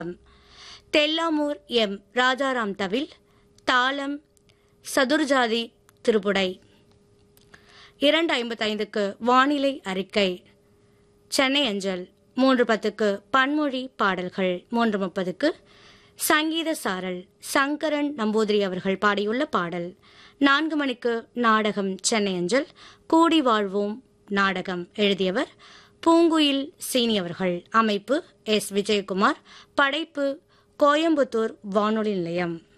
தெல்லாமூர் M Rajaram தவில், தாளம் சதுர்ஜாதி திருப்புடை. 2:55க்கு வானிலை அறிக்கை சென்னை அஞ்சல். 3:10க்கு பன்மொழி பாடல்கள். 3:30க்கு சங்கீத சாரல் சங்கரன் நம்பூதிரி அவர்கள் பாடியுள்ள பாடல். 4 மணிக்கு நாடகம் சென்னை அஞ்சல். கூடி வாழ்வோம் நாடகம். எழுதியவர் பூங்குயில் சீனி அவர்கள். அமைப்பு எஸ். விஜயகுமார். படைப்பு கோயம்புத்தூர் வானொலி நிலையம்.